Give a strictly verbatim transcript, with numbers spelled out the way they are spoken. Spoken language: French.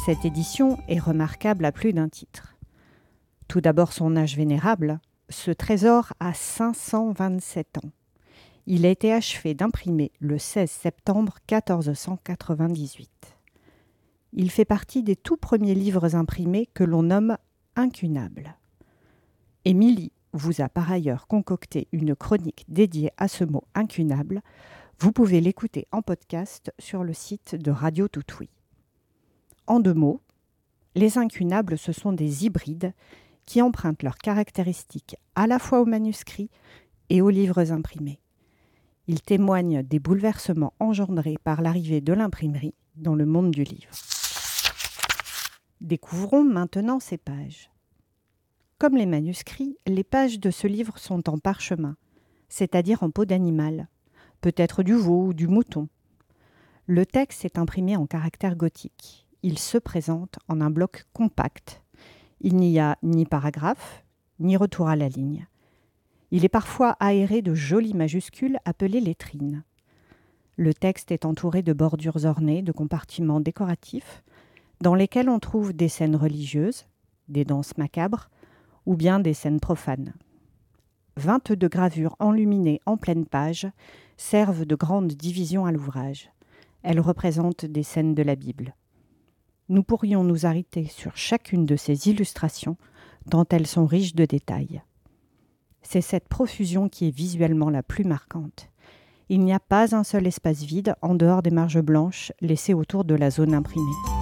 Cette édition est remarquable à plus d'un titre. Tout d'abord son âge vénérable, ce trésor a cinq cent vingt-sept ans. Il a été achevé d'imprimer le seize septembre quatorze cent quatre-vingt-dix-huit. Il fait partie des tout premiers livres imprimés que l'on nomme incunables. Émilie vous a par ailleurs concocté une chronique dédiée à ce mot incunable. Vous pouvez l'écouter en podcast sur le site de Radio Toutouille. En deux mots, les incunables, ce sont des hybrides qui empruntent leurs caractéristiques à la fois aux manuscrits et aux livres imprimés. Ils témoignent des bouleversements engendrés par l'arrivée de l'imprimerie dans le monde du livre. Découvrons maintenant ces pages. Comme les manuscrits, les pages de ce livre sont en parchemin, c'est-à-dire en peau d'animal, peut-être du veau ou du mouton. Le texte est imprimé en caractère gothique. Il se présente en un bloc compact. Il n'y a ni paragraphe, ni retour à la ligne. Il est parfois aéré de jolies majuscules appelées lettrines. Le texte est entouré de bordures ornées de compartiments décoratifs dans lesquels on trouve des scènes religieuses, des danses macabres ou bien des scènes profanes. vingt-deux gravures enluminées en pleine page servent de grande division à l'ouvrage. Elles représentent des scènes de la Bible. Nous pourrions nous arrêter sur chacune de ces illustrations tant elles sont riches de détails. C'est cette profusion qui est visuellement la plus marquante. Il n'y a pas un seul espace vide en dehors des marges blanches laissées autour de la zone imprimée.